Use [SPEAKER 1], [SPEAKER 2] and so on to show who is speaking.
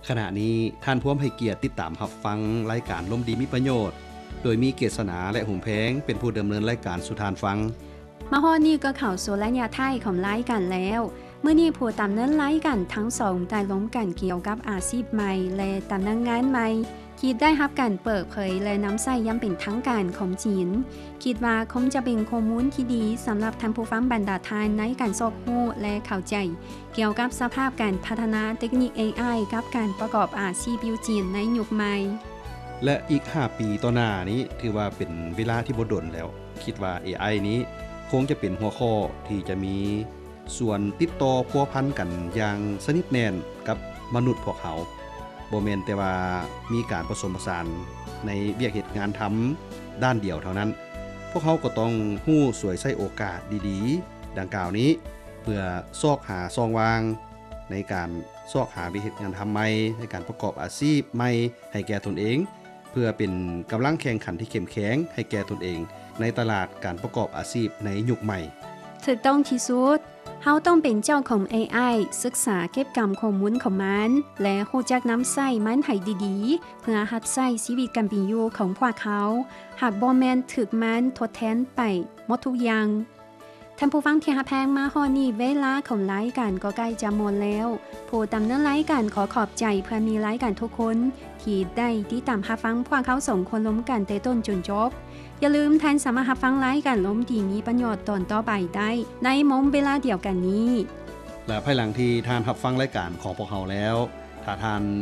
[SPEAKER 1] ขณะนี้ท่านผู้ให้เกียรติติดตามรับฟังรายการลมดีมีประโยชน์โดยมีเกษณาและหุ่มแพงเป็นผู้ดำเนินรายการสุทานฟัง
[SPEAKER 2] มาฮอดนี่ก็เข้าสู่ระยะท้ายของรายการแล้วเมื่อนี้ผู้ดำเนินรายการทั้งสองได้ล้มกันเกี่ยวกับอาชีพใหม่และตำแหน่งงานใหม่ที่ได้รับการเปิดเผยและนำใช้อย่างเป็นทางการของจีนคิดว่าคงจะเป็นข้อมูลที่ดีสำหรับท่านผู้ฟังบรรดาทานในการสอบรู้และเข้าใจเกี่ยวกับสภาพการพัฒนาเทคนิค AI กับการประกอบอาชีพอยู่จีนในยุคใหม่
[SPEAKER 1] และอีก5ปีต่อหน้านี้ถือว่าเป็นเวลาที่บ่ดนแล้วคิดว่า AI นี้คงจะเป็นหัวข้อที่จะมีส่วนติดต่อพัวพันกันอย่างสนิทแน่นกับมนุษย์พวกเขาบ่แม่นแต่ว่ามีการผสมผสานในเวียกเหตุงานทำด้านเดียวเท่านั้นพวกเขาก็ต้องฮู้สวยใช้โอกาสดีๆดังกล่าวนี้เพื่อซอกหาซองวางในการซอกหาวิธีงานทำใหม่ในการประกอบอาชีพใหม่ให้แก่ตนเองเพื่อเป็นกำลังแข่งขันที่เข้มแข็งให้แก่ตนเองในตลาดการประกอบอาชีพในยุคใหม่
[SPEAKER 2] ถูกต้องที่สุดเฮาต้องเป็นเจ้าของ AI ศึกษาเก็บกำข้อมูลของมันและรู้จักนำใช้มันให้ดีๆเพื่อรับใช้ชีวิตการเป็นอยู่ของพวกเขาหากบ่แม่นถูกมันทดแทนไปหมดทุกอย่างท่านผู้ฟังที่รักแพงมาฮอดนี้เวลาของรายการก็ใกล้จะหมดแล้วผู้ดำเนินรายการขอขอบใจเพื่อนมีรายการทุกคนที่ได้ติดตามรับฟังพวกเขาสองคนล้มกันแต่ต้นจนจบอย่าลืมท่านสามารถรับฟังรายการล้มดีมีประโยชน์ตอนต่อไปได้ในมุมเวลาเดียวกันนี้
[SPEAKER 1] และภายหลังที่ท่านรับฟังรายการของพวกเราแล้วถ้าท่าน